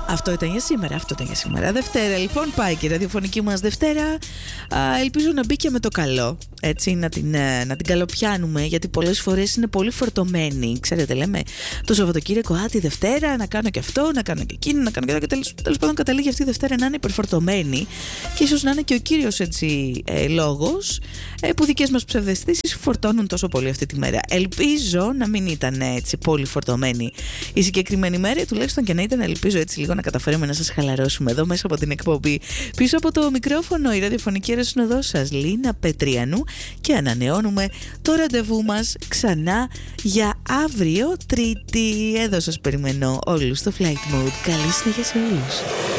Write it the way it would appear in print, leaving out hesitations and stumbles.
Αυτό ήταν για σήμερα. Δευτέρα λοιπόν πάει και η ραδιοφωνική μας Δευτέρα. Ελπίζω να μπει και με το καλό. Έτσι, να την καλοπιάνουμε, γιατί πολλές φορές είναι πολύ φορτωμένη. Ξέρετε, λέμε το Σαββατοκύριακο, τη Δευτέρα να κάνω και αυτό, να κάνω και εκείνο, να κάνω και αυτό. Και τέλος πάντων καταλήγει αυτή η Δευτέρα να είναι υπερφορτωμένη. Και ίσως να είναι και ο κύριος λόγος που δικές μας ψευδαισθήσεις φορτώνουν τόσο πολύ αυτή τη μέρα. Ελπίζω να μην ήταν έτσι πολύ φορτωμένη η συγκεκριμένη μέρα, τουλάχιστον και να ήταν, ελπίζω έτσι λίγο να καταφέρουμε να σας χαλαρώσουμε εδώ μέσα από την εκπομπή. Πίσω από το μικρόφωνο η ραδιοφωνική αεροσυνοδός σας, Λίνα Πετριανού, και ανανεώνουμε το ραντεβού μας ξανά για αύριο Τρίτη. Εδώ σας περιμένω όλους στο Flight Mode. Καλή συνέχεια σε όλους.